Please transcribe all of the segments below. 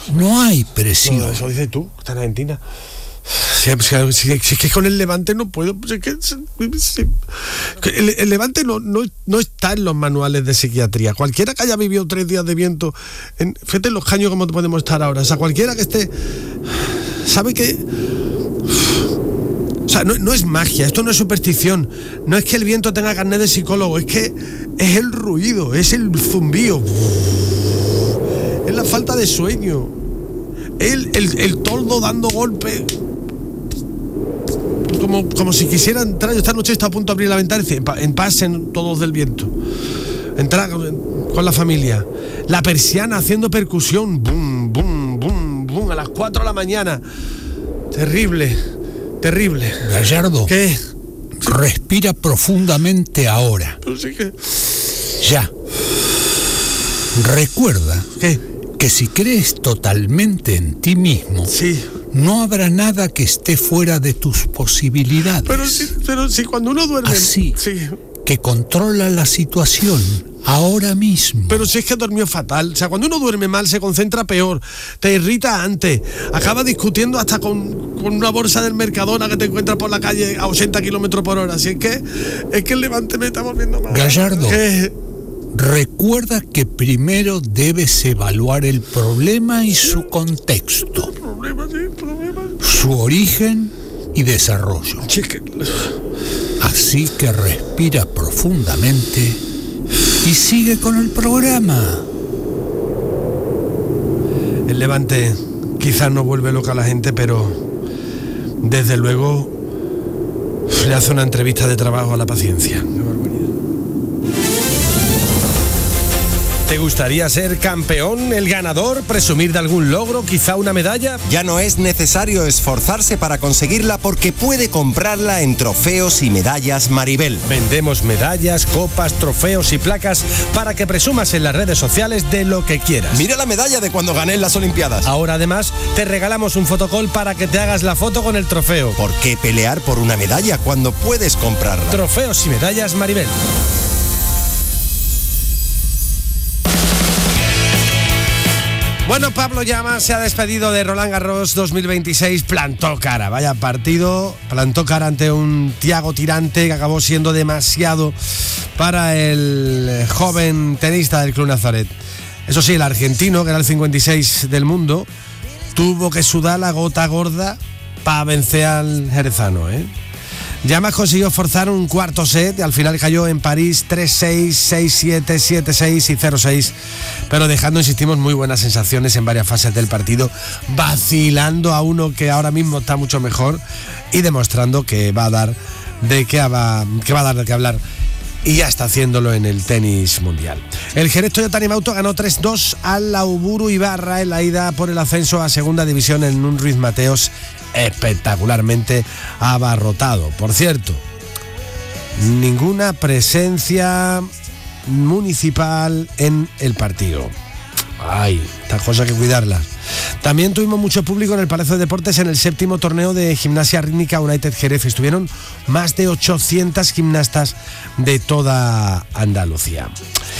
No hay presión. No, eso dices tú, está en Argentina. Si es que con el Levante no puedo. El Levante no está en los manuales de psiquiatría. Cualquiera que haya vivido 3 días de viento, fíjate los caños como podemos estar ahora. O sea, cualquiera que esté, sabe que. O sea, no es magia, esto no es superstición. No es que el viento tenga carnet de psicólogo, es que es el ruido, es el zumbío. Es la falta de sueño. El toldo dando golpes. Como si quisiera entrar. Yo esta noche está a punto de abrir la ventana y decir, pasen todos del viento. Entrar con la familia. La persiana haciendo percusión. Bum, bum, bum, bum. A las 4 de la mañana. Terrible. Gallardo. ¿Qué? Respira profundamente ahora. Pero sí que... Ya. Recuerda. ¿Qué? Que si crees totalmente en ti mismo, sí, no habrá nada que esté fuera de tus posibilidades. Pero si cuando uno duerme... Así, sí, que controla la situación ahora mismo. Pero si es que dormió fatal. O sea, cuando uno duerme mal se concentra peor, te irrita antes, acaba discutiendo hasta con una bolsa del Mercadona que te encuentras por la calle a 80 kilómetros por hora. Así es que el Levante me está volviendo mal. Gallardo, recuerda que primero debes evaluar el problema y su contexto. Su origen y desarrollo. Así que respira profundamente y sigue con el programa. El Levante quizás no vuelve loca a la gente, pero desde luego le hace una entrevista de trabajo a la paciencia. ¿Te gustaría ser campeón, el ganador, presumir de algún logro, quizá una medalla? Ya no es necesario esforzarse para conseguirla porque puede comprarla en Trofeos y Medallas Maribel. Vendemos medallas, copas, trofeos y placas para que presumas en las redes sociales de lo que quieras. Mira la medalla de cuando gané en las Olimpiadas. Ahora además te regalamos un fotocall para que te hagas la foto con el trofeo. ¿Por qué pelear por una medalla cuando puedes comprarla? Trofeos y Medallas Maribel. Bueno, Pablo Llama se ha despedido de Roland Garros 2026, plantó cara, vaya partido, plantó cara ante un Thiago tirante que acabó siendo demasiado para el joven tenista del Club Nazaret. Eso sí, el argentino, que era el 56 del mundo, tuvo que sudar la gota gorda para vencer al jerezano, Llamas consiguió forzar un cuarto set y al final cayó en París 3-6, 6-7, 7-6 y 0-6, pero dejando, insistimos, muy buenas sensaciones en varias fases del partido, vacilando a uno que ahora mismo está mucho mejor y demostrando que va a dar de qué hablar. Y ya está haciéndolo en el tenis mundial. El Jerez Toyota Animauto ganó 3-2 al Lauburu Ibarra en la ida por el ascenso a segunda división en un Ruiz Mateos espectacularmente abarrotado. Por cierto, ninguna presencia municipal en el partido. Ay, estas cosas hay que cuidarlas. También tuvimos mucho público en el Palacio de Deportes en el 7º torneo de Gimnasia Rítmica United Jerez. Estuvieron más de 800 gimnastas de toda Andalucía.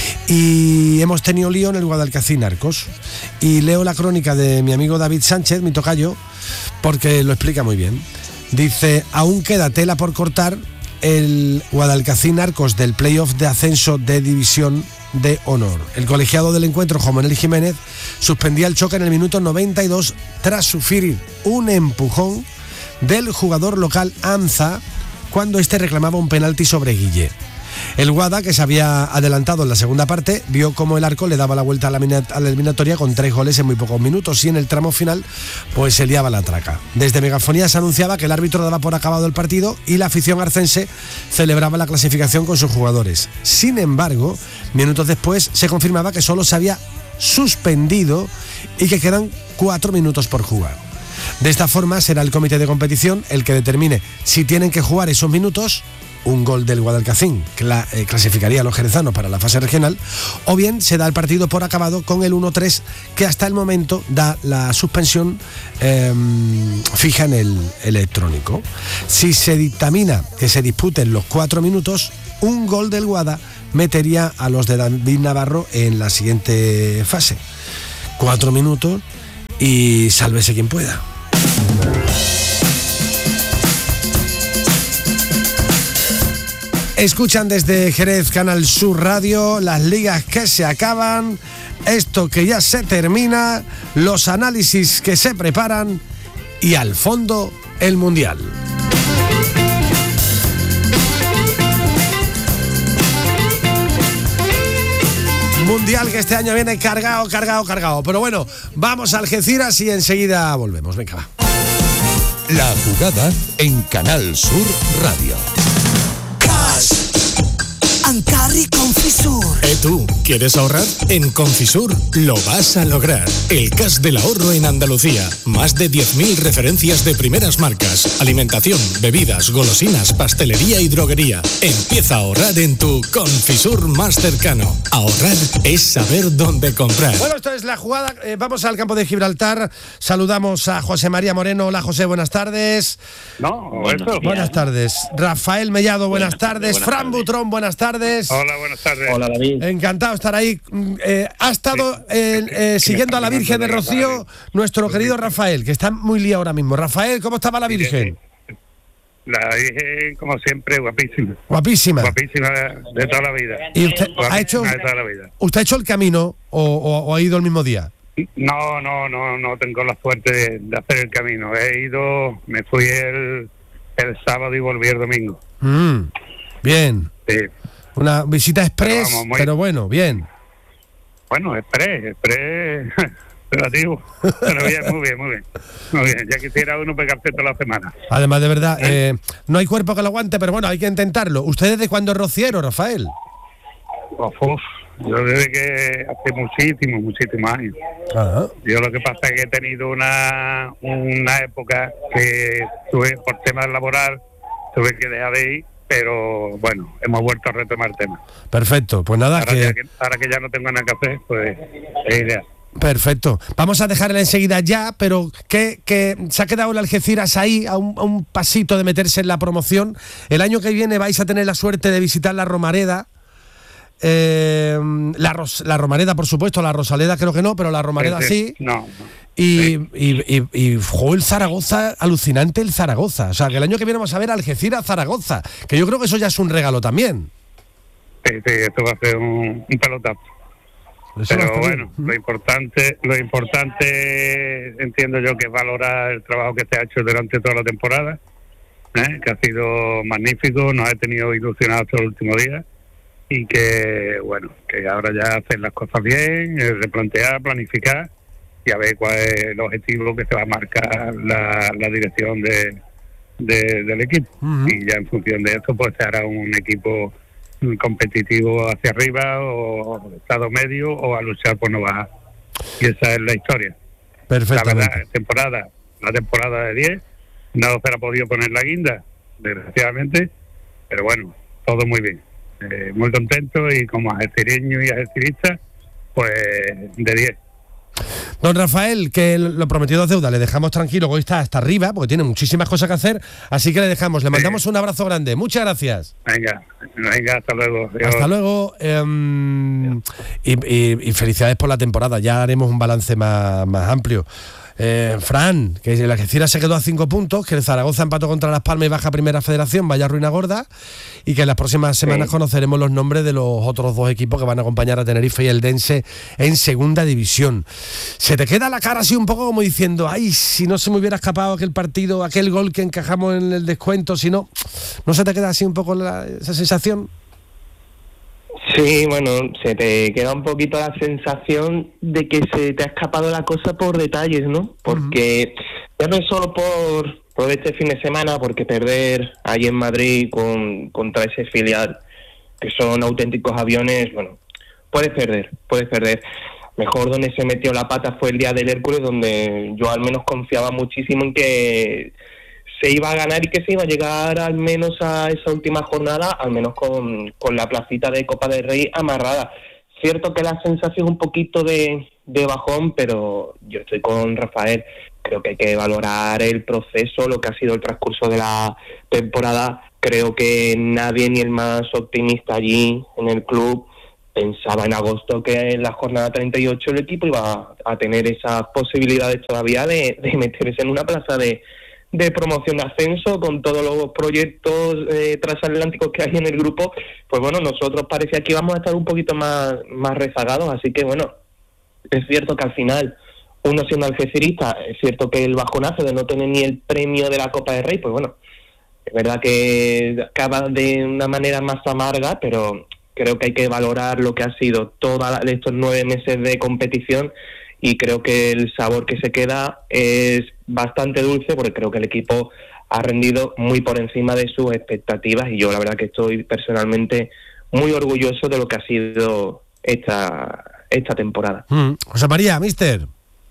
Y hemos tenido lío en el Guadalcacín Arcos. Y leo la crónica de mi amigo David Sánchez, mi tocayo, porque lo explica muy bien. Dice, aún queda tela por cortar el Guadalcacín Arcos del playoff de ascenso de División de Honor. El colegiado del encuentro, Juan Manuel Jiménez, suspendía el choque en el minuto 92 tras sufrir un empujón del jugador local Anza cuando este reclamaba un penalti sobre Guille. El Guada, que se había adelantado en la segunda parte, vio cómo el Arco le daba la vuelta a la eliminatoria con 3 goles en muy pocos minutos y en el tramo final pues se liaba la traca. Desde megafonía se anunciaba que el árbitro daba por acabado el partido y la afición arcense celebraba la clasificación con sus jugadores. Sin embargo, minutos después se confirmaba que solo se había suspendido y que quedan 4 minutos por jugar. De esta forma será el comité de competición el que determine si tienen que jugar esos minutos. Un gol del Guadalcacín clasificaría a los jerezanos para la fase regional, o bien se da el partido por acabado con el 1-3 que hasta el momento da la suspensión fija en el electrónico. Si se dictamina que se disputen los 4 minutos, un gol del Guada metería a los de David Navarro en la siguiente fase. 4 minutos y sálvese quien pueda. Escuchan desde Jerez, Canal Sur Radio, las ligas que se acaban, esto que ya se termina, los análisis que se preparan y al fondo el Mundial. Mundial que este año viene cargado. Pero bueno, vamos a Algeciras y enseguida volvemos. Venga, va. La jugada en Canal Sur Radio. Ancarri Confisur. ¿Tú quieres ahorrar? En Confisur lo vas a lograr. El cash del ahorro en Andalucía. Más de 10.000 referencias de primeras marcas. Alimentación, bebidas, golosinas, pastelería y droguería. Empieza a ahorrar en tu Confisur más cercano. Ahorrar es saber dónde comprar. Bueno, esto es la jugada. Vamos al campo de Gibraltar. Saludamos a José María Moreno. Hola, José, buenas tardes. Buenas tardes. Rafael Mellado, buenas tardes. Fran Butrón, buenas tardes. Hola, buenas tardes. Hola, David. Encantado de estar ahí. Ha estado siguiendo a la Virgen de Rocío nuestro querido Rafael, que está muy liado ahora mismo. Rafael, ¿cómo estaba la Virgen? La Virgen, como siempre, guapísima. Guapísima. Guapísima de toda la vida. ¿Y usted ha hecho, de toda la vida. usted ha hecho el camino o ha ido el mismo día? No tengo la suerte de hacer el camino. Me fui el sábado y volví el domingo. Bien. Sí. Una visita express, pero bueno, bien. Bueno, express relativo. Pero bien, muy bien. Ya quisiera uno pegarse toda la semana. Además, de verdad, no hay cuerpo que lo aguante, pero bueno, hay que intentarlo. ¿Usted desde cuándo es rociero, Rafael? Yo desde que hace muchísimos años. Ajá. Yo lo que pasa es que he tenido una época que por temas laboral tuve que dejar de ir, pero bueno, hemos vuelto a retomar el tema. Perfecto, pues nada, ahora que ya no tengo nada que hacer, pues es ideal. Perfecto. Vamos a dejarla enseguida ya, pero que se ha quedado el Algeciras ahí a un pasito de meterse en la promoción. El año que viene vais a tener la suerte de visitar la Romareda. La Romareda, por supuesto, la Rosaleda creo que no, pero la Romareda sí. No. Y jugó el Zaragoza, alucinante el Zaragoza. O sea, que el año que viene vamos a ver Algeciras-Zaragoza, que yo creo que eso ya es un regalo también. Sí, esto va a ser un pelotazo. Pero bueno, lo importante entiendo yo que es valorar el trabajo que se ha hecho durante toda la temporada, que ha sido magnífico, nos ha tenido ilusionados todos los últimos días y que bueno, que ahora ya hacer las cosas bien, replantear, planificar y a ver cuál es el objetivo que se va a marcar la dirección del equipo. Y ya en función de eso pues se hará un equipo competitivo hacia arriba o estado medio o a luchar por no bajar. Y esa es la historia. Perfectamente. La verdad, la temporada de 10 no se la ha podido poner la guinda, desgraciadamente, pero bueno, todo muy bien. Muy contento y como algecireño y algecirista, pues de 10. Don Rafael, que lo prometido es deuda, le dejamos tranquilo, hoy está hasta arriba, porque tiene muchísimas cosas que hacer, así que le dejamos, le mandamos un abrazo grande, muchas gracias. Venga, hasta luego. Adiós. Hasta luego, y felicidades por la temporada, ya haremos un balance más amplio. Fran, que el Algeciras se quedó a 5 puntos, que el Zaragoza empató contra Las Palmas y baja a Primera Federación, vaya ruina gorda, y que en las próximas semanas conoceremos los nombres de los otros 2 equipos que van a acompañar a Tenerife y el Dense en Segunda División. Se te queda la cara así un poco como diciendo, ay, si no se me hubiera escapado aquel partido, aquel gol que encajamos en el descuento, si no se te queda así un poco esa sensación. Sí, bueno, se te queda un poquito la sensación de que se te ha escapado la cosa por detalles, ¿no? Porque ya no es solo por este fin de semana, porque perder ahí en Madrid contra ese filial, que son auténticos aviones, bueno, puedes perder. Mejor donde se metió la pata fue el día del Hércules, donde yo al menos confiaba muchísimo en que se iba a ganar y que se iba a llegar al menos a esa última jornada, al menos con la placita de Copa del Rey amarrada. Cierto que la sensación es un poquito de bajón, pero yo estoy con Rafael. Creo que hay que valorar el proceso, lo que ha sido el transcurso de la temporada. Creo que nadie, ni el más optimista allí en el club, pensaba en agosto que en la jornada 38 el equipo iba a tener esas posibilidades todavía de meterse en una plaza de promoción de ascenso, con todos los proyectos transatlánticos que hay en el grupo. Pues bueno, nosotros parecía que íbamos a estar un poquito más rezagados, así que bueno, es cierto que al final, uno siendo algecirista, es cierto que el bajonazo de no tener ni el premio de la Copa del Rey, pues bueno, es verdad que acaba de una manera más amarga, pero creo que hay que valorar lo que ha sido todos estos 9 meses de competición, y creo que el sabor que se queda es bastante dulce, porque creo que el equipo ha rendido muy por encima de sus expectativas, y yo la verdad que estoy personalmente muy orgulloso de lo que ha sido esta temporada. José María, míster.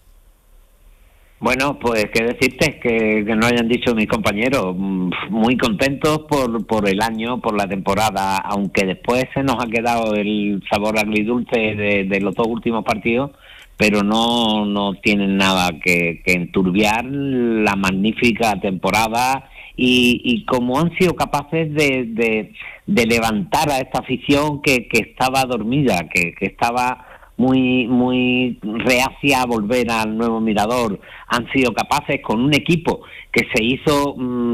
Bueno, pues qué decirte que no hayan dicho mis compañeros, muy contentos por el año, por la temporada, aunque después se nos ha quedado el sabor agridulce de los 2 últimos partidos, pero no tienen nada que enturbiar la magnífica temporada y como han sido capaces de levantar a esta afición que estaba dormida, que estaba muy reacia a volver al Nuevo Mirador. Han sido capaces, con un equipo que se hizo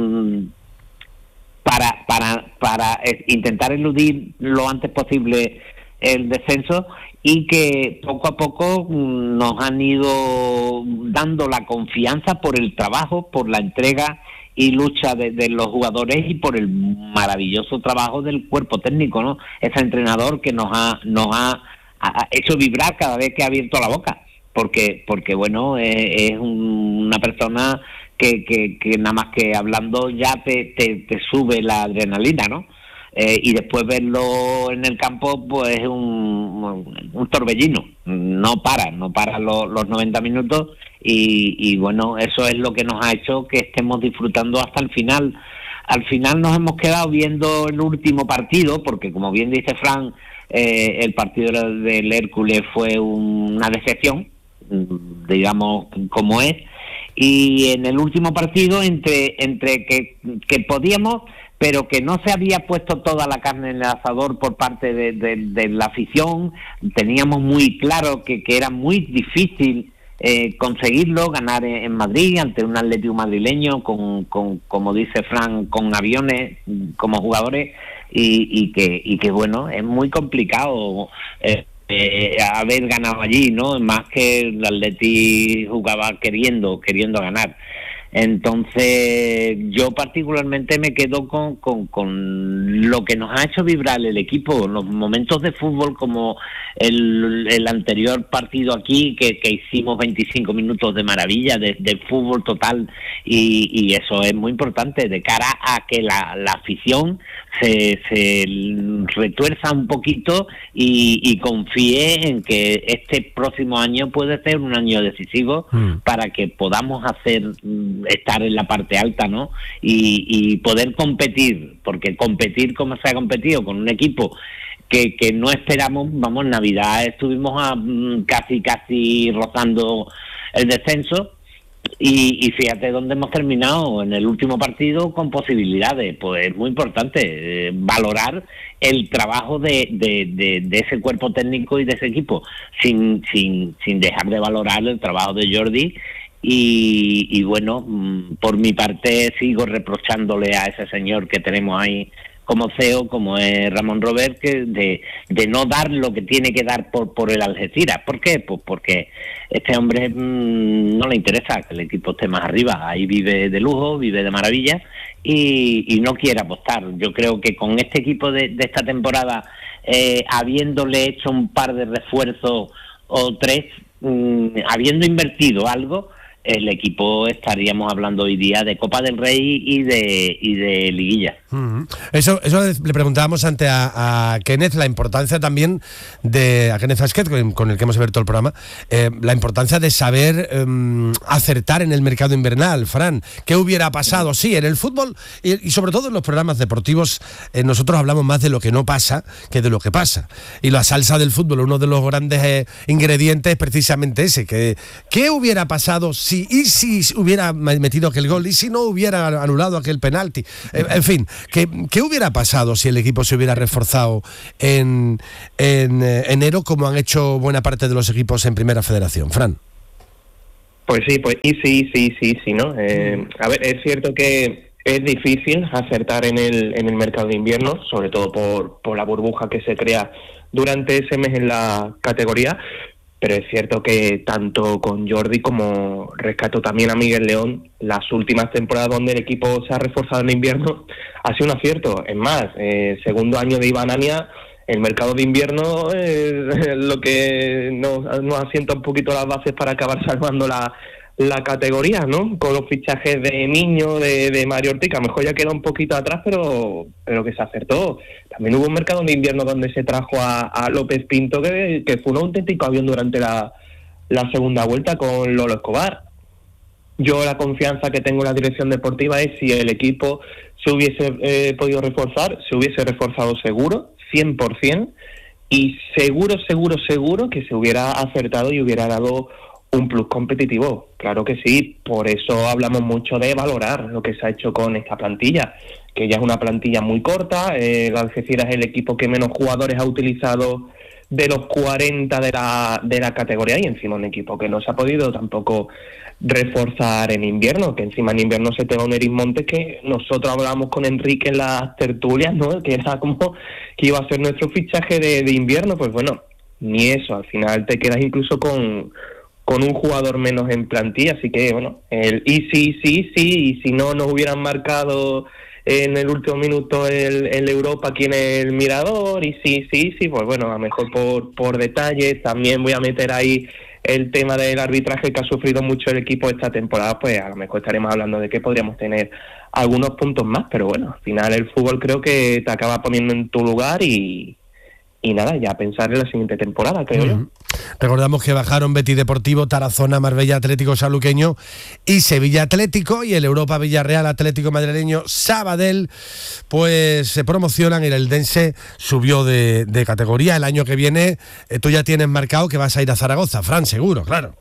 para intentar eludir lo antes posible el descenso, y que poco a poco nos han ido dando la confianza por el trabajo, por la entrega y lucha de los jugadores, y por el maravilloso trabajo del cuerpo técnico, ¿no? Ese entrenador que nos ha hecho vibrar cada vez que ha abierto la boca, porque bueno, es una persona que nada más que hablando ya te sube la adrenalina, ¿no? Y después verlo en el campo, pues es un torbellino, no para los 90 minutos, y bueno, eso es lo que nos ha hecho que estemos disfrutando hasta el final. Al final nos hemos quedado viendo el último partido, porque como bien dice Fran, el partido del Hércules fue una decepción, digamos como es, y en el último partido entre que podíamos, pero que no se había puesto toda la carne en el asador por parte de la afición. Teníamos muy claro que era muy difícil conseguirlo, ganar en Madrid ante un Atlético madrileño con como dice Fran, con aviones como jugadores, y que bueno, es muy complicado haber ganado allí, ¿no? Más que el Atleti jugaba queriendo ganar. Entonces yo particularmente me quedo con lo que nos ha hecho vibrar el equipo, los momentos de fútbol como el anterior partido aquí, que hicimos 25 minutos de maravilla, de fútbol total, y eso es muy importante de cara a que la afición se retuerza un poquito y confíe en que este próximo año puede ser un año decisivo para que podamos estar en la parte alta, ¿no? Y poder competir, porque competir como se ha competido con un equipo que no esperamos, vamos, en Navidad estuvimos casi rozando el descenso, y fíjate dónde hemos terminado en el último partido con posibilidades. Pues es muy importante valorar el trabajo de ese cuerpo técnico y de ese equipo, sin dejar de valorar el trabajo de Jordi. Y bueno, por mi parte sigo reprochándole a ese señor que tenemos ahí como CEO, como es Ramón Robert, que de no dar lo que tiene que dar por el Algeciras. ¿Por qué? Pues porque este hombre no le interesa que el equipo esté más arriba. Ahí vive de lujo, vive de maravilla, y no quiere apostar. Yo creo que con este equipo de esta temporada, habiéndole hecho un par de refuerzos o 3, habiendo invertido algo, el equipo estaríamos hablando hoy día de Copa del Rey y de liguilla. Eso le preguntábamos ante a Kenneth, la importancia también a Kenneth Asquet, con el que hemos abierto el programa, la importancia de saber acertar en el mercado invernal. Fran, ¿qué hubiera pasado? Sí, en el fútbol y sobre todo en los programas deportivos, nosotros hablamos más de lo que no pasa que de lo que pasa. Y la salsa del fútbol, uno de los grandes ingredientes es precisamente ese, ¿qué hubiera pasado si si hubiera metido aquel gol, y si no hubiera anulado aquel penalti. En fin, ¿qué hubiera pasado si el equipo se hubiera reforzado en enero, como han hecho buena parte de los equipos en Primera Federación? Fran. Pues sí, ¿no? A ver, es cierto que es difícil acertar en el mercado de invierno, sobre todo por la burbuja que se crea durante ese mes en la categoría, pero es cierto que tanto con Jordi como rescato también a Miguel León, las últimas temporadas donde el equipo se ha reforzado en invierno ha sido un acierto. Es más, segundo año de Iván Ania, el mercado de invierno es lo que nos asienta un poquito las bases para acabar salvando la categoría, ¿no? Con los fichajes de Niño, de Mario Ortiz, a lo mejor ya queda un poquito atrás, pero que se acertó. También hubo un mercado de invierno donde se trajo a López Pinto, que fue un auténtico avión durante la segunda vuelta con Lolo Escobar. Yo la confianza que tengo en la dirección deportiva es si el equipo se hubiese podido reforzar, se hubiese reforzado seguro, 100%, y seguro que se hubiera acertado y hubiera dado un plus competitivo. Claro que sí, por eso hablamos mucho de valorar lo que se ha hecho con esta plantilla, que ya es una plantilla muy corta. El Algeciras es el equipo que menos jugadores ha utilizado de los 40 de la categoría, y encima un equipo que no se ha podido tampoco reforzar en invierno, que encima en invierno se te va un Eric Montes, que nosotros hablábamos con Enrique en las tertulias, ¿no? Que era como que iba a ser nuestro fichaje de invierno. Pues bueno, ni eso, al final te quedas incluso con un jugador menos en plantilla, así que bueno, y si no nos hubieran marcado en el último minuto el Europa aquí en el Mirador, y sí, pues bueno, a lo mejor por detalles. También voy a meter ahí el tema del arbitraje, que ha sufrido mucho el equipo esta temporada, pues a lo mejor estaremos hablando de que podríamos tener algunos puntos más, pero bueno, al final el fútbol creo que te acaba poniendo en tu lugar y nada, ya pensar en la siguiente temporada, creo yo. Recordamos que bajaron Betis Deportivo, Tarazona, Marbella Atlético Sanluqueño y Sevilla Atlético, y el Europa Villarreal Atlético Madrileño Sabadell pues se promocionan, y el Eldense subió de categoría. El año que viene tú ya tienes marcado que vas a ir a Zaragoza, Fran, seguro, claro.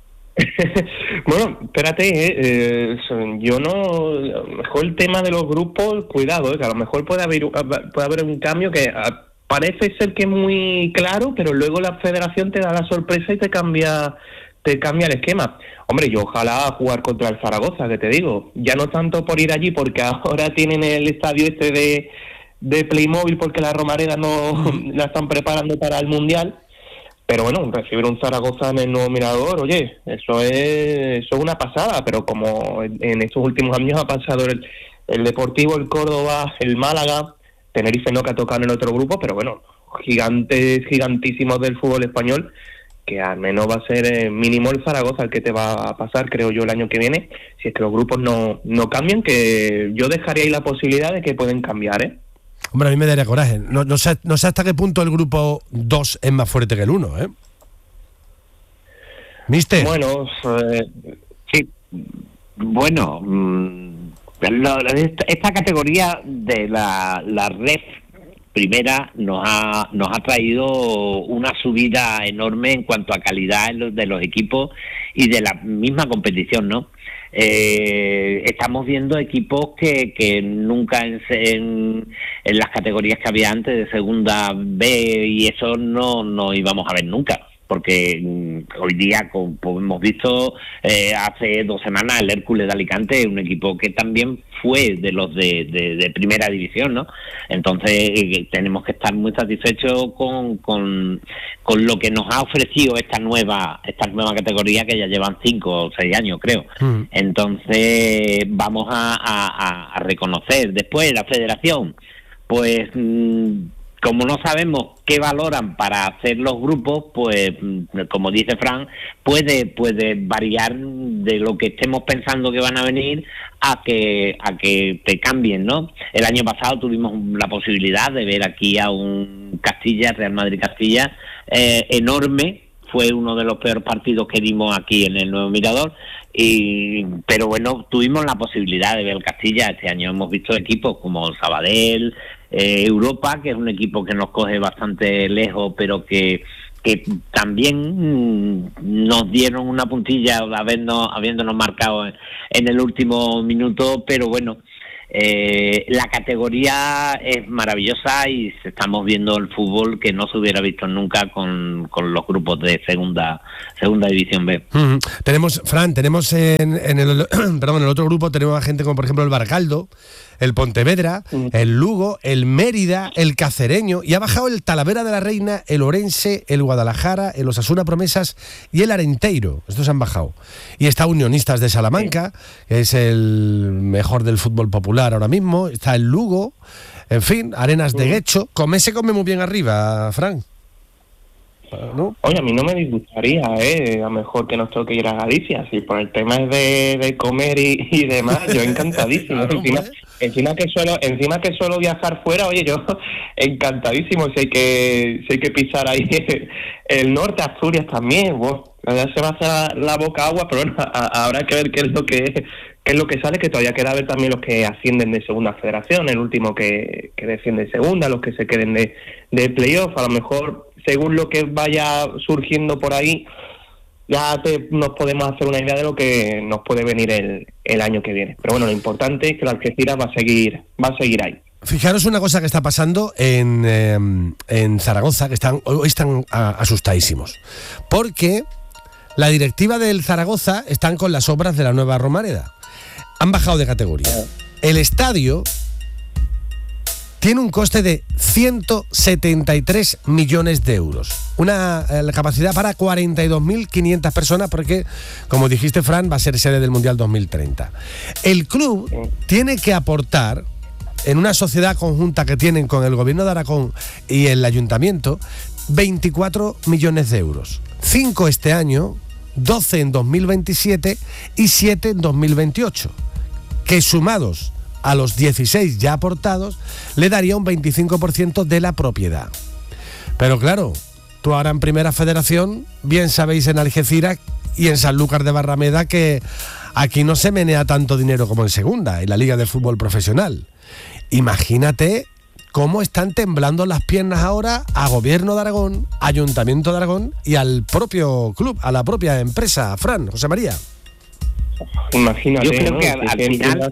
Bueno, espérate, yo no... A lo mejor el tema de los grupos, cuidado, que a lo mejor puede haber un cambio que... Parece ser que es muy claro, pero luego la federación te da la sorpresa y te cambia el esquema. Hombre, yo ojalá jugar contra el Zaragoza, que te digo. Ya no tanto por ir allí, porque ahora tienen el estadio de Playmobil, porque la Romareda no la están preparando para el Mundial. Pero bueno, recibir un Zaragoza en el nuevo Mirador, oye, eso es una pasada. Pero como en estos últimos años ha pasado el Deportivo, el Córdoba, el Málaga... Tenerife no, que ha tocado en el otro grupo, pero bueno, gigantísimos del fútbol español, que al menos va a ser mínimo el Zaragoza el que te va a pasar, creo yo, el año que viene, si es que los grupos no cambian, que yo dejaría ahí la posibilidad de que pueden cambiar, ¿eh? Hombre, a mí me daría coraje. No sé hasta qué punto el grupo 2 es más fuerte que el 1, ¿eh? ¿Mister? Bueno, sí. Bueno... Esta categoría de la Ref Primera nos ha traído una subida enorme en cuanto a calidad de los equipos y de la misma competición, ¿no? Estamos viendo equipos que nunca en las categorías que había antes de Segunda B y eso no íbamos a ver nunca. Porque hoy día, como hemos visto, hace 2 semanas el Hércules de Alicante, un equipo que también fue de los de primera división, ¿no? Entonces tenemos que estar muy satisfechos con lo que nos ha ofrecido esta nueva categoría, que ya llevan 5 o 6 años, creo. Entonces vamos a reconocer. Después la federación, pues... como no sabemos qué valoran para hacer los grupos, pues como dice Fran, puede variar de lo que estemos pensando que van a venir a que te cambien, ¿no? El año pasado tuvimos la posibilidad de ver aquí a un Real Madrid-Castilla enorme. Fue uno de los peores partidos que dimos aquí en el Nuevo Mirador, pero bueno, tuvimos la posibilidad de ver el Castilla. Este año hemos visto equipos como Sabadell, Europa, que es un equipo que nos coge bastante lejos, pero que que también nos dieron una puntilla habiéndonos marcado en el último minuto, pero bueno, la categoría es maravillosa y estamos viendo el fútbol que no se hubiera visto nunca con los grupos de segunda división B. Tenemos en el otro grupo tenemos a gente como por ejemplo el Baracaldo, el Pontevedra, el Lugo, el Mérida, el Cacereño, y ha bajado el Talavera de la Reina, el Orense, el Guadalajara, el Osasuna Promesas y el Arenteiro. Estos han bajado. Y está Unionistas de Salamanca, que es el mejor del fútbol popular ahora mismo. Está el Lugo, en fin, Arenas de Guecho. Se come muy bien arriba, Fran. ¿No? Oye, a mí no me disgustaría, a lo mejor que nos toque ir a Galicia, si por el tema es de comer y demás, yo encantadísimo. Claro, encima que suelo viajar fuera, oye, yo encantadísimo, si hay que pisar ahí el norte, Asturias también, bueno, ya se va a hacer la boca agua, pero bueno, habrá que ver qué es lo que sale, que todavía queda ver también los que ascienden de segunda federación, el último que desciende de segunda, los que se queden de playoff, a lo mejor según lo que vaya surgiendo por ahí, ya nos podemos hacer una idea de lo que nos puede venir el año que viene. Pero bueno, lo importante es que la Algeciras va a seguir ahí. Fijaros una cosa que está pasando en Zaragoza, que hoy están asustadísimos, porque la directiva del Zaragoza están con las obras de la nueva Romareda. Han bajado de categoría. El estadio tiene un coste de 173 millones de euros. La capacidad para 42.500 personas, porque, como dijiste, Fran, va a ser sede del Mundial 2030. El club tiene que aportar, en una sociedad conjunta que tienen con el Gobierno de Aragón y el Ayuntamiento, 24 millones de euros. 5 este año, 12 en 2027 y 7 en 2028, que sumados a los 16 ya aportados, le daría un 25% de la propiedad. Pero claro, tú ahora en Primera Federación, bien sabéis en Algeciras y en Sanlúcar de Barrameda que aquí no se menea tanto dinero como en Segunda, en la Liga de Fútbol Profesional. Imagínate cómo están temblando las piernas ahora a Gobierno de Aragón, Ayuntamiento de Aragón y al propio club, a la propia empresa. Fran, José María. Imagínate, yo creo, ¿no? que al final...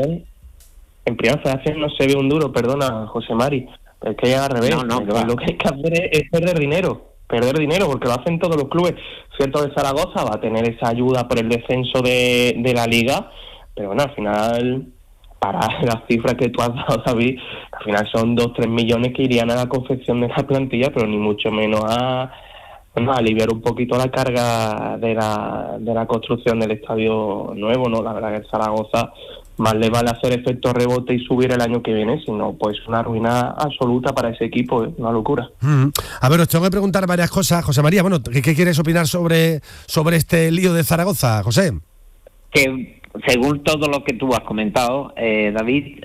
En Primera Federación no se ve un duro, perdona, José Mari, es que ya al revés. Lo que hay que hacer es perder dinero, porque lo hacen todos los clubes. Cierto que Zaragoza va a tener esa ayuda por el descenso de la liga, pero bueno, al final, para las cifras que tú has dado, David, al final son 2-3 millones que irían a la confección de la plantilla, pero ni mucho menos a aliviar un poquito la carga de la construcción del estadio nuevo, ¿no? La verdad que Zaragoza más le vale hacer efecto rebote y subir el año que viene, sino pues una ruina absoluta para ese equipo, una locura. A ver, os tengo que preguntar varias cosas, José María. Bueno, ¿qué quieres opinar sobre este lío de Zaragoza, José? Que según todo lo que tú has comentado, David,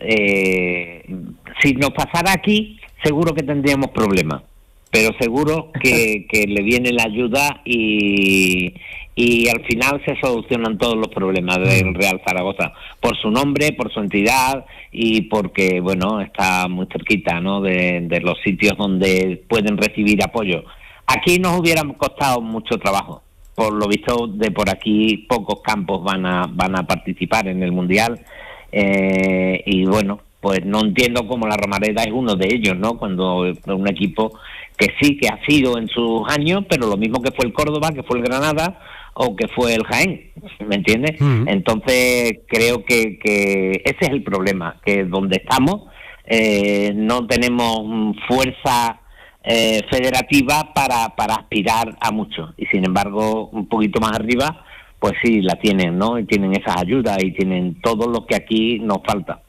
si nos pasara aquí, seguro que tendríamos problemas, pero seguro que le viene la ayuda y al final se solucionan todos los problemas del Real Zaragoza, por su nombre, por su entidad y porque, bueno, está muy cerquita, ¿no?, de los sitios donde pueden recibir apoyo. Aquí nos hubiera costado mucho trabajo. Por lo visto, de por aquí pocos campos van a participar en el Mundial y bueno, pues no entiendo cómo la Romareda es uno de ellos, ¿no? Cuando un equipo que sí que ha sido en sus años, pero lo mismo que fue el Córdoba, que fue el Granada o que fue el Jaén, ¿me entiendes? Entonces creo que ese es el problema, que donde estamos no tenemos fuerza federativa para aspirar a mucho, y sin embargo un poquito más arriba pues sí la tienen, ¿no? Y tienen esas ayudas y tienen todo lo que aquí nos falta.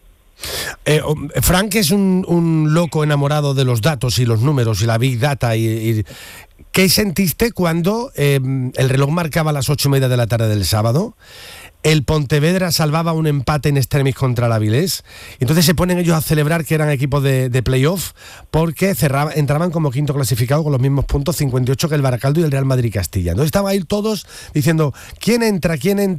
Frank es un loco enamorado de los datos y los números y la Big Data. ¿Qué sentiste cuando el reloj marcaba las 8:30 de la tarde del sábado? El Pontevedra salvaba un empate en extremis contra el Avilés. Entonces se ponen ellos a celebrar que eran equipos de playoff porque entraban como quinto clasificado con los mismos puntos, 58 que el Baracaldo y el Real Madrid Castilla. Entonces estaban ahí todos diciendo ¿quién entra?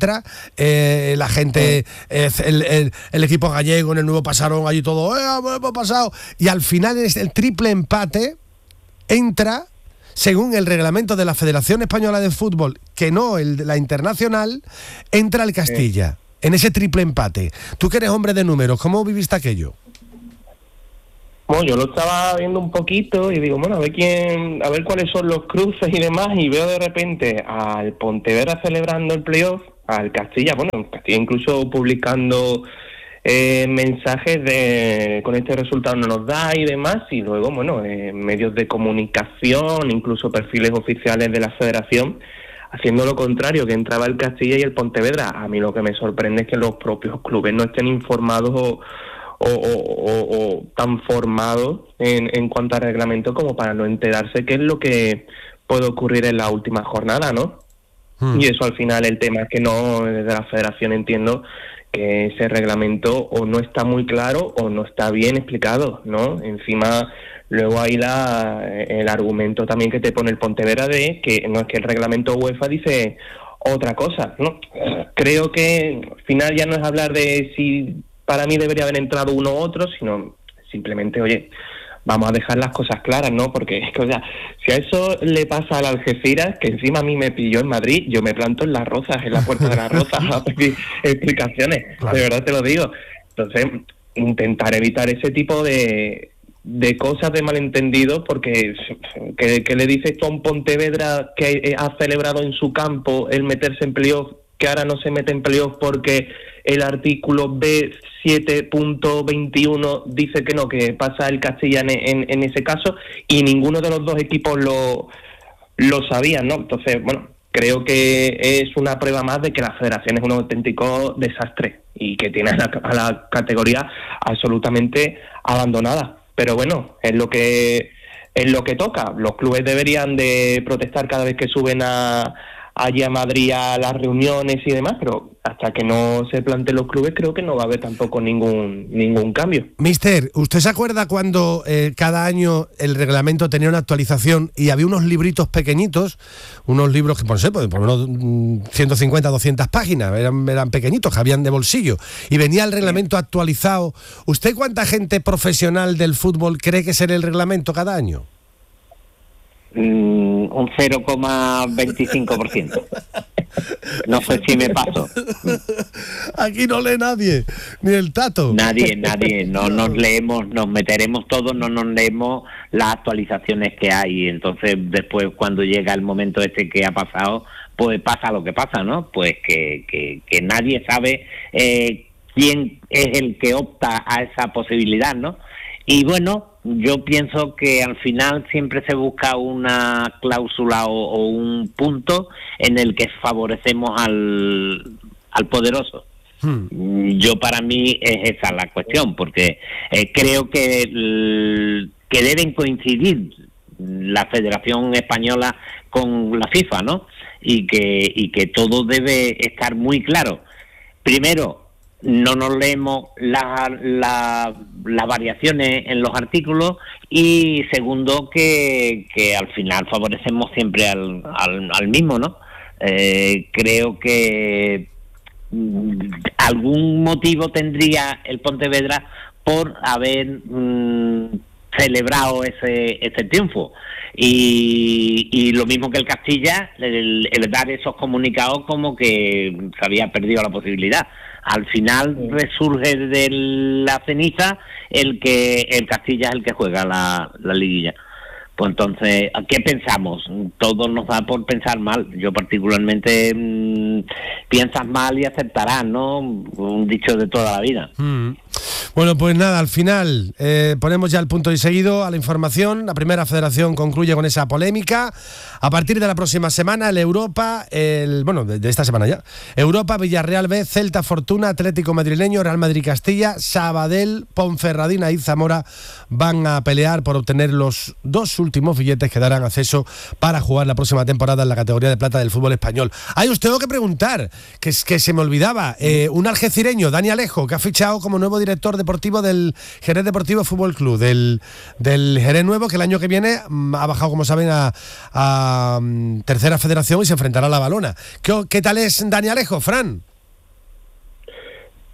La gente, el equipo gallego en el nuevo pasaron allí todo, hemos pasado. Y al final es el triple empate, entra según el reglamento de la Federación Española de Fútbol, que no el de la internacional, entra el Castilla en ese triple empate. Tú que eres hombre de números, ¿cómo viviste aquello? Bueno, yo lo estaba viendo un poquito y digo, bueno, a ver cuáles son los cruces y demás, y veo de repente al Pontevedra celebrando el playoff, al Castilla, bueno, el Castilla incluso publicando mensajes de con este resultado no nos da y demás, y luego, bueno, medios de comunicación, incluso perfiles oficiales de la federación, haciendo lo contrario, que entraba el Castilla y el Pontevedra. A mí lo que me sorprende es que los propios clubes no estén informados o tan formados en cuanto al reglamento como para no enterarse qué es lo que puede ocurrir en la última jornada, ¿no? Y eso al final el tema es que no, desde la federación entiendo que ese reglamento o no está muy claro o no está bien explicado, ¿no? Encima luego hay el argumento también que te pone el Pontevedra de que no es que el reglamento UEFA dice otra cosa, ¿no? Creo que al final ya no es hablar de si para mí debería haber entrado uno u otro, sino simplemente, oye, vamos a dejar las cosas claras, ¿no? Porque es que, o sea, si a eso le pasa al Algeciras, que encima a mí me pilló en Madrid, yo me planto en Las Rozas, en la Puerta de Las Rozas, a pedir explicaciones, claro. De verdad te lo digo. Entonces, intentar evitar ese tipo de cosas, de malentendidos, porque que le dices tú a un Pontevedra que ha celebrado en su campo el meterse en playoff, que ahora no se mete en playoff porque el artículo B7.21 dice que no, que pasa el Castilla en ese caso, y ninguno de los dos equipos lo sabían, ¿no? Entonces, bueno, creo que es una prueba más de que la federación es un auténtico desastre y que tiene a la categoría absolutamente abandonada. Pero bueno, es lo que toca. Los clubes deberían de protestar cada vez que suben allí a Madrid a las reuniones y demás, pero hasta que no se planteen los clubes creo que no va a haber tampoco ningún cambio. Mister, ¿usted se acuerda cuando cada año el reglamento tenía una actualización y había unos libritos pequeñitos, unos libros que, por unos 150, 200 páginas, eran pequeñitos, que habían de bolsillo, y venía el reglamento actualizado? ¿Usted cuánta gente profesional del fútbol cree que será el reglamento cada año? Un 0,25%. No sé si me paso. Aquí no lee nadie, ni el Tato. Nadie. No nos leemos, nos meteremos todos, no nos leemos las actualizaciones que hay. Entonces, después, cuando llega el momento que ha pasado, pues pasa lo que pasa, ¿no? Pues que nadie sabe quién es el que opta a esa posibilidad, ¿no? Y bueno, yo pienso que al final siempre se busca una cláusula o un punto en el que favorecemos al poderoso. Yo, para mí, es esa la cuestión, porque creo que deben coincidir la Federación Española con la FIFA, ¿no? Y que todo debe estar muy claro. Primero, no nos leemos las variaciones en los artículos, y segundo, que al final favorecemos siempre al mismo, ¿no? Creo que algún motivo tendría el Pontevedra por haber celebrado ese triunfo, y lo mismo que el Castilla, el dar esos comunicados como que se había perdido la posibilidad. Al final resurge de la ceniza el Castilla es el que juega la liguilla. Pues entonces, ¿qué pensamos? Todos nos da por pensar mal. Yo particularmente piensas mal y aceptarás, ¿no? Un dicho de toda la vida. Bueno, pues nada, al final ponemos ya el punto y seguido a la información. La primera federación concluye con esa polémica. A partir de la próxima semana, el Europa, de esta semana ya, Europa, Villarreal B, Celta, Fortuna, Atlético Madrileño, Real Madrid, Castilla, Sabadell, Ponferradina y Zamora van a pelear por obtener los dos últimos billetes que darán acceso para jugar la próxima temporada en la categoría de plata del fútbol español. Os tengo que preguntar, que se me olvidaba, un algecireño, Dani Alejo, que ha fichado como nuevo director deportivo del Jerez Deportivo Fútbol Club, del Jerez Nuevo, que el año que viene ha bajado, como saben, a tercera federación y se enfrentará a la Balona. ¿Qué tal es Dani Alejo, Fran?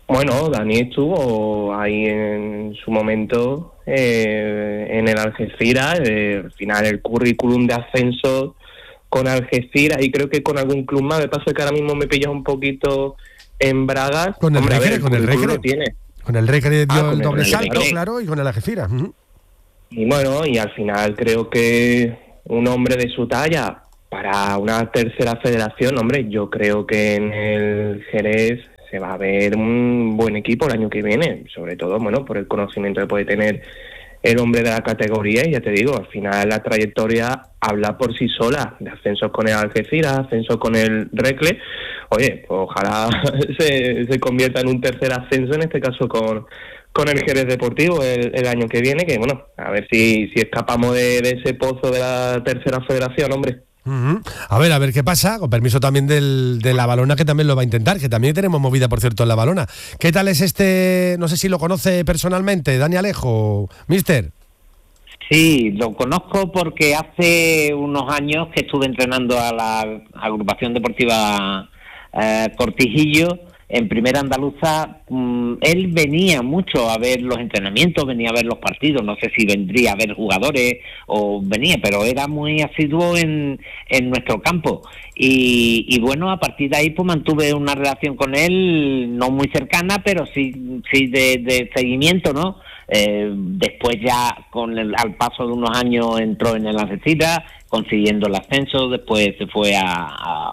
Bueno, Dani estuvo ahí en su momento en el Algeciras, al final el currículum de ascenso con Algeciras y creo que con algún club más. Me pasa que ahora mismo me pillas un poquito en Bragas. Con el Recre, con el Recre tiene. Con el Recre dio el doble salto, Recre. claro, y con el Algeciras. Y bueno, y al final creo que un hombre de su talla para una tercera federación, hombre, yo creo que en el Jerez se va a ver un buen equipo el año que viene, sobre todo, bueno, por el conocimiento que puede tener el hombre de la categoría. Y ya te digo, al final la trayectoria habla por sí sola, de ascensos con el Algeciras, ascensos con el Recre. Oye, pues ojalá se convierta en un tercer ascenso, en este caso con el Jerez Deportivo el año que viene, que bueno, a ver si escapamos de ese pozo de la tercera federación, hombre. A ver qué pasa, con permiso también de la Valona, que también lo va a intentar, que también tenemos movida, por cierto, en la Valona. ¿Qué tal es no sé si lo conoce personalmente, Dani Alejo, mister? Sí, lo conozco porque hace unos años que estuve entrenando a la agrupación deportiva Cortijillo en Primera Andaluza. Él venía mucho a ver los entrenamientos, venía a ver los partidos, no sé si vendría a ver jugadores o venía, pero era muy asiduo en nuestro campo. Y bueno, a partir de ahí pues mantuve una relación con él, no muy cercana, pero sí de seguimiento, ¿no? Después ya al paso de unos años entró en el Algeciras, consiguiendo el ascenso, después se fue a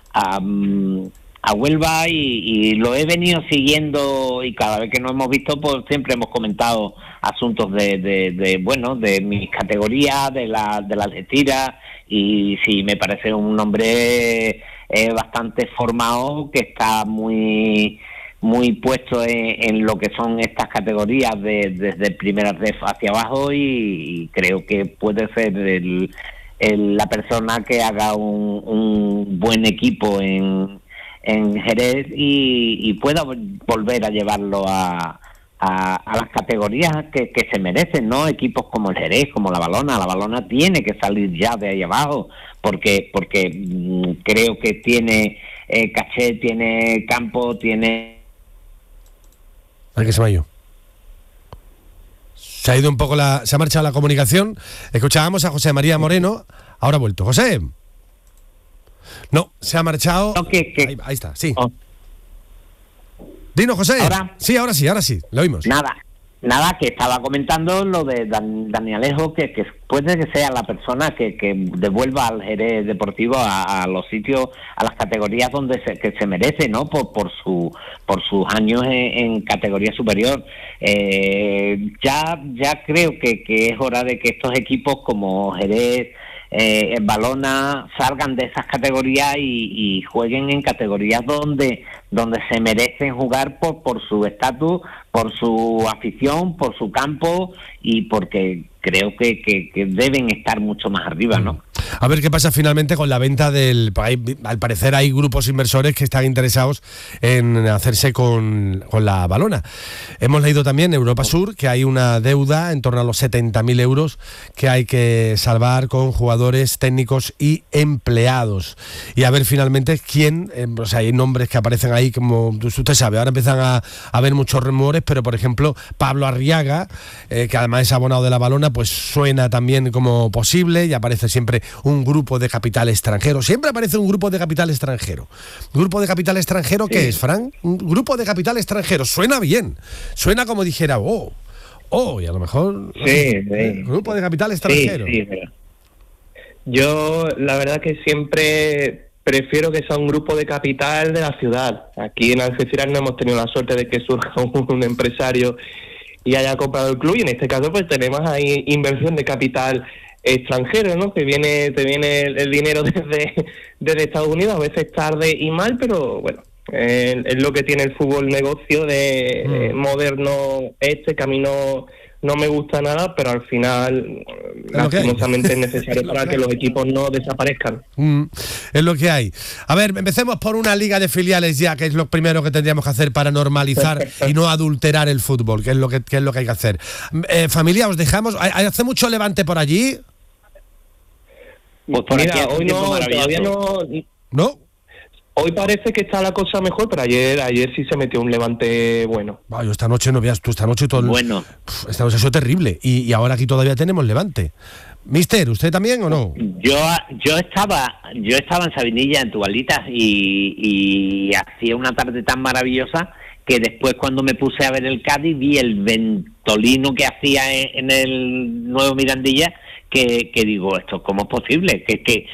Huelva y lo he venido siguiendo, y cada vez que nos hemos visto pues siempre hemos comentado asuntos de mis categorías, de la Algeciras, y sí, me parece un hombre bastante formado, que está muy puesto en lo que son estas categorías desde primera ref hacia abajo, y creo que puede ser la persona que haga un buen equipo en Jerez y pueda volver a llevarlo a las categorías que se merecen, ¿no? Equipos como el Jerez, como la Valona tiene que salir ya de ahí abajo, porque creo que tiene caché, tiene campo, tiene... ¿A qué se me ha ido? Se ha ido un poco se ha marchado la comunicación. Escuchábamos a José María Moreno, ahora ha vuelto. José. No, se ha marchado. No, ahí está, sí. Dinos, José. ¿Ahora? Sí, ahora sí, lo oímos. Nada, que estaba comentando lo de Dani Alejo, que puede que sea la persona que devuelva al Jerez Deportivo a los sitios, a las categorías donde se merece, ¿no? Por sus años en categoría superior. Ya creo que es hora de que estos equipos como Jerez, en Valona, salgan de esas categorías y jueguen en categorías donde se merecen jugar por su estatus, por su afición, por su campo, y porque creo que deben estar mucho más arriba, ¿no? A ver qué pasa finalmente con la venta al parecer hay grupos inversores que están interesados en hacerse con la Valona. Hemos leído también en Europa Sur que hay una deuda en torno a los 70.000 euros que hay que salvar con jugadores, técnicos y empleados. Y a ver finalmente quién, hay nombres que aparecen ahí, como usted sabe, ahora empiezan a haber muchos rumores, pero por ejemplo Pablo Arriaga, que además es abonado de la Valona, pues suena también como posible, y aparece siempre un grupo de capital extranjero. Siempre aparece un grupo de capital extranjero. ¿Grupo de capital extranjero qué es, Fran? Un grupo de capital extranjero. Suena bien. Suena como dijera, y a lo mejor... Sí. Grupo de capital extranjero. Sí. Yo, la verdad que siempre prefiero que sea un grupo de capital de la ciudad. Aquí en Algeciras no hemos tenido la suerte de que surja un empresario y haya comprado el club, y en este caso pues tenemos ahí inversión de capital extranjero, ¿no? Que te viene el dinero desde Estados Unidos, a veces tarde y mal, pero bueno, es lo que tiene el fútbol negocio de moderno, que a mí no me gusta nada, pero al final lastimosamente es necesario para que los equipos no desaparezcan. Es lo que hay. A ver, empecemos por una liga de filiales ya, que es lo primero que tendríamos que hacer para normalizar y no adulterar el fútbol, que es lo que hay que hacer. Familia, os dejamos. ¿Hace mucho levante por allí? Pues por mira, aquí hoy no, todavía no. ¿No? Hoy parece que está la cosa mejor, pero ayer sí se metió un levante bueno. Yo esta noche no veas tú, esta noche todo. Bueno. Esta noche ha sido terrible. Y ahora aquí todavía tenemos levante. Mister, ¿usted también o no? Yo estaba en Sabinilla, en Tubalitas, y hacía una tarde tan maravillosa que después, cuando me puse a ver el Cádiz, vi el ventolino que hacía en el Nuevo Mirandilla, que digo, ¿esto cómo es posible? Que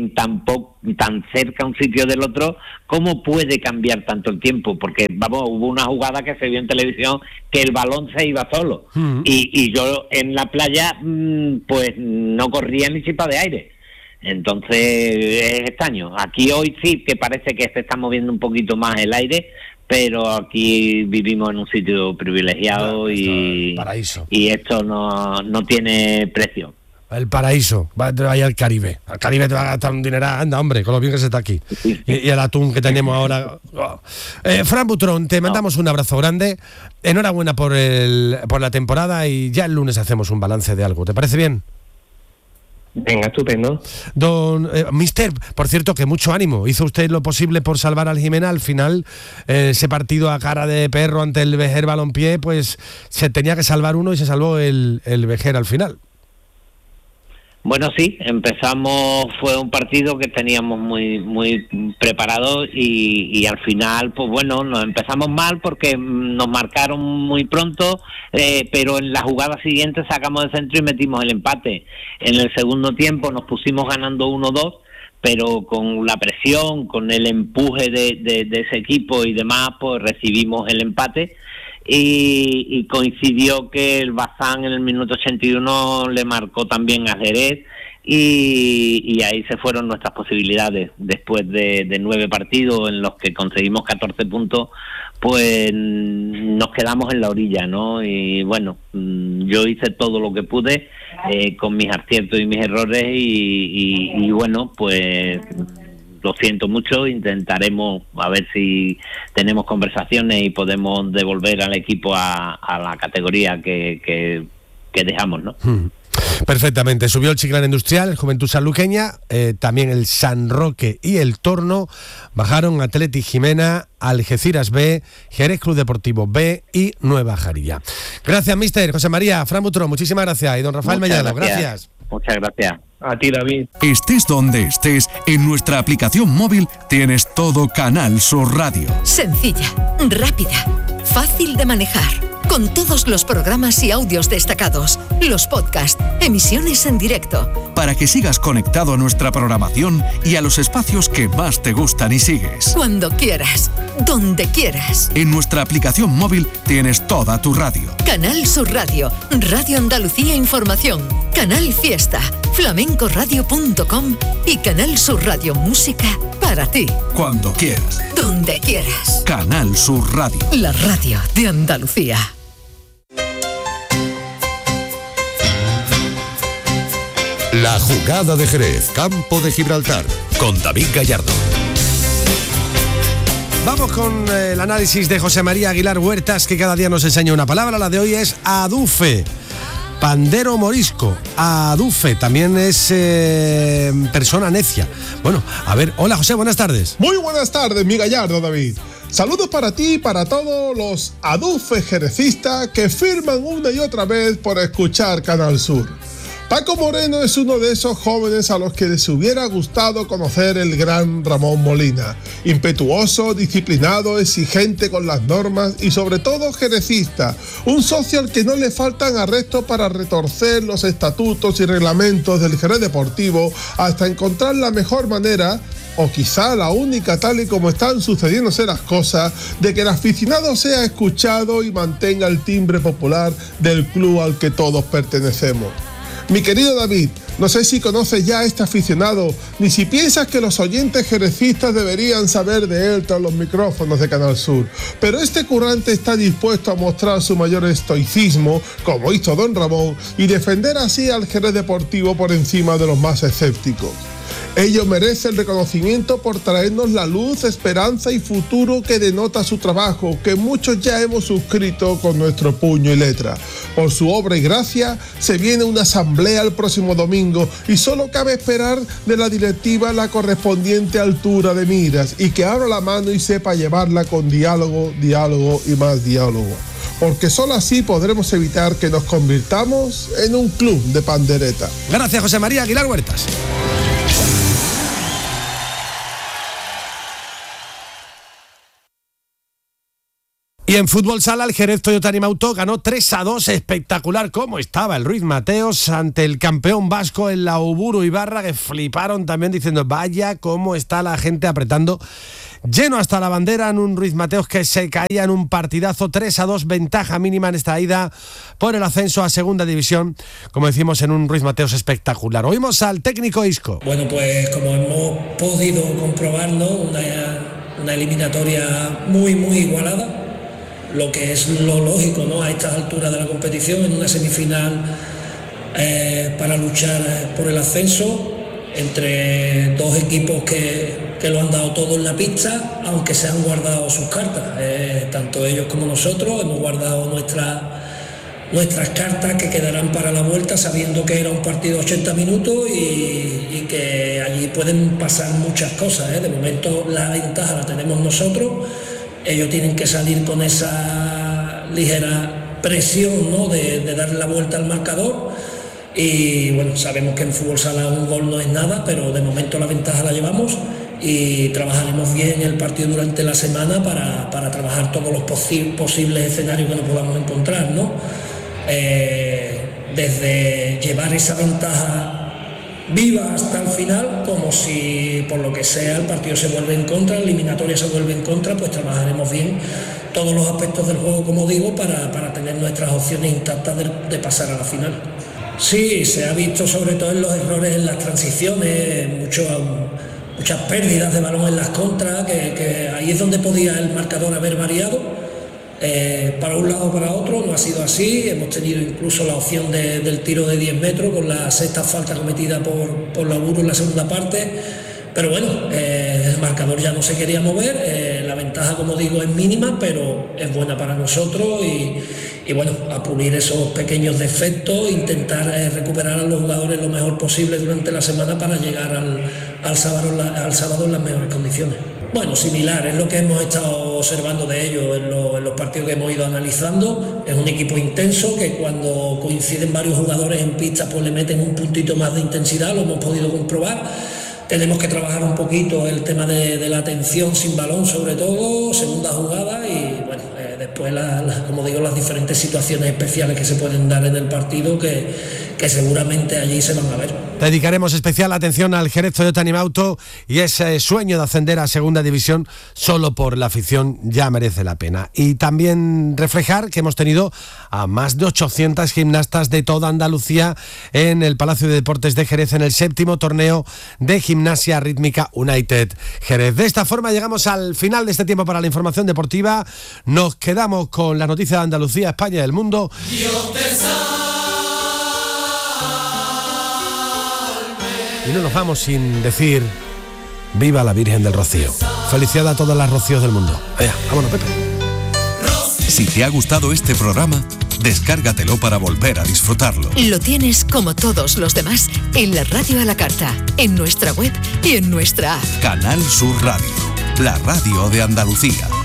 tan cerca un sitio del otro, ¿cómo puede cambiar tanto el tiempo? Porque, hubo una jugada que se vio en televisión que el balón se iba solo. Y yo en la playa, pues no corría ni chispa de aire. Entonces es extraño. Aquí hoy sí que parece que se está moviendo un poquito más el aire, pero aquí vivimos en un sitio privilegiado y esto no tiene precio. El paraíso, vaya al Caribe. Al Caribe te va a gastar un dineral, anda, hombre, con lo bien que se está aquí. Y el atún que tenemos ahora. Fran Butrón, te mandamos un abrazo grande. Enhorabuena por la temporada y ya el lunes hacemos un balance de algo. ¿Te parece bien? Venga, estupendo. Don Mister, por cierto, que mucho ánimo. Hizo usted lo posible por salvar al Jimena. Al final, ese partido a cara de perro ante el Vejer Balompié, pues se tenía que salvar uno y se salvó el Vejer al final. Bueno, sí, fue un partido que teníamos muy preparado y al final, pues bueno, nos empezamos mal porque nos marcaron muy pronto, pero en la jugada siguiente sacamos de centro y metimos el empate. En el segundo tiempo nos pusimos ganando 1-2, pero con la presión, con el empuje de ese equipo y demás, pues recibimos el empate. Y coincidió que el Bazán en el minuto 81 le marcó también a Jerez y ahí se fueron nuestras posibilidades. Después de 9 partidos en los que conseguimos 14 puntos, pues nos quedamos en la orilla, ¿no? Y bueno, yo hice todo lo que pude con mis aciertos y mis errores y bueno, pues lo siento mucho, intentaremos a ver si tenemos conversaciones y podemos devolver al equipo a la categoría que dejamos, ¿no? Perfectamente. Subió el Chiclana Industrial, el Juventud Sanluqueña, también el San Roque y el Torno. Bajaron Atleti Jimena, Algeciras B, Jerez Club Deportivo B y Nueva Jarilla. Gracias, mister. José María, Fran Butrón, muchísimas gracias. Y don Rafael Mellado, gracias. Muchas gracias. A ti, David. Estés donde estés, en nuestra aplicación móvil tienes todo Canal Sur Radio. Sencilla, rápida, fácil de manejar, con todos los programas y audios destacados, los podcasts, emisiones en directo. Para que sigas conectado a nuestra programación y a los espacios que más te gustan y sigues. Cuando quieras, donde quieras. En nuestra aplicación móvil tienes toda tu radio. Canal Sur Radio, Radio Andalucía Información, Canal Fiesta, flamencoradio.com y Canal Sur Radio Música para ti. Cuando quieras. Donde quieras. Canal Sur Radio. La radio de Andalucía. La jugada de Jerez, Campo de Gibraltar, con David Gallardo. Vamos con el análisis de José María Aguilar Huertas, que cada día nos enseña una palabra. La de hoy es adufe. Pandero morisco, adufe, también es persona necia. Bueno, a ver, hola José, buenas tardes. Muy buenas tardes, mi Gallardo, David. Saludos para ti y para todos los adufes jerecistas que firman una y otra vez por escuchar Canal Sur. Paco Moreno es uno de esos jóvenes a los que les hubiera gustado conocer el gran Ramón Molina. Impetuoso, disciplinado, exigente con las normas y sobre todo jerecista. Un socio al que no le faltan arrestos para retorcer los estatutos y reglamentos del Jerez Deportivo hasta encontrar la mejor manera, o quizá la única tal y como están sucediéndose las cosas, de que el aficionado sea escuchado y mantenga el timbre popular del club al que todos pertenecemos. Mi querido David, no sé si conoces ya a este aficionado, ni si piensas que los oyentes jerecistas deberían saber de él tras los micrófonos de Canal Sur, pero este currante está dispuesto a mostrar su mayor estoicismo, como hizo Don Ramón, y defender así al Jerez Deportivo por encima de los más escépticos. Ellos merecen reconocimiento por traernos la luz, esperanza y futuro que denota su trabajo, que muchos ya hemos suscrito con nuestro puño y letra. Por su obra y gracia se viene una asamblea el próximo domingo y solo cabe esperar de la directiva la correspondiente altura de miras y que abra la mano y sepa llevarla con diálogo, diálogo y más diálogo. Porque solo así podremos evitar que nos convirtamos en un club de pandereta. Gracias, José María Aguilar Huertas. Y en fútbol sala, el Jerez Toyota Animauto ganó 3-2, espectacular cómo estaba el Ruiz Mateos ante el campeón vasco en la Uburu Ibarra, que fliparon también diciendo, vaya cómo está la gente apretando lleno hasta la bandera en un Ruiz Mateos que se caía en un partidazo. 3-2, ventaja mínima en esta ida por el ascenso a segunda división, como decimos, en un Ruiz Mateos espectacular. Oímos al técnico Isco. Bueno, pues como hemos podido comprobarlo, una eliminatoria muy igualada, lo que es lo lógico, ¿no?, a estas alturas de la competición, en una semifinal para luchar por el ascenso entre dos equipos que lo han dado todo en la pista, aunque se han guardado sus cartas, tanto ellos como nosotros hemos guardado nuestras cartas que quedarán para la vuelta, sabiendo que era un partido de 80 minutos y que allí pueden pasar muchas cosas. De momento la ventaja la tenemos nosotros. Ellos tienen que salir con esa ligera presión, ¿no?, de darle la vuelta al marcador. Y bueno, sabemos que en fútbol sala un gol no es nada, pero de momento la ventaja la llevamos y trabajaremos bien el partido durante la semana para trabajar todos los posibles escenarios que nos podamos encontrar, ¿no? Desde llevar esa ventaja viva hasta el final, como si por lo que sea el partido se vuelve en contra, la eliminatoria se vuelve en contra, pues trabajaremos bien todos los aspectos del juego, como digo, para tener nuestras opciones intactas de pasar a la final. Sí, se ha visto sobre todo en los errores en las transiciones, muchas pérdidas de balón en las contras, que ahí es donde podía el marcador haber variado. Para un lado o para otro, no ha sido así. Hemos tenido incluso la opción del tiro de 10 metros con la sexta falta cometida por la Uburu en la segunda parte, pero bueno, el marcador ya no se quería mover. La ventaja, como digo, es mínima, pero es buena para nosotros y bueno, a pulir esos pequeños defectos, intentar recuperar a los jugadores lo mejor posible durante la semana para llegar al sábado en las mejores condiciones. Bueno, similar, es lo que hemos estado observando de ellos en los partidos que hemos ido analizando. Es un equipo intenso que cuando coinciden varios jugadores en pista pues le meten un puntito más de intensidad, lo hemos podido comprobar. Tenemos que trabajar un poquito el tema de la atención sin balón, sobre todo, segunda jugada y bueno, después como digo, las diferentes situaciones especiales que se pueden dar en el partido que seguramente allí se van a ver. Dedicaremos especial atención al Jerez Toyota Animauto y ese sueño de ascender a segunda división solo por la afición ya merece la pena. Y también reflejar que hemos tenido a más de 800 gimnastas de toda Andalucía en el Palacio de Deportes de Jerez en el 7º torneo de Gimnasia Rítmica United Jerez. De esta forma llegamos al final de este tiempo para la información deportiva. Nos quedamos con la noticia de Andalucía, España y el mundo. Y no nos vamos sin decir viva la Virgen del Rocío. Felicidad a todas las rocíos del mundo. Venga, vámonos, Pepe. Si te ha gustado este programa, descárgatelo para volver a disfrutarlo. Lo tienes, como todos los demás, en la radio a la carta, en nuestra web y en nuestra app. Canal Sur Radio, la radio de Andalucía.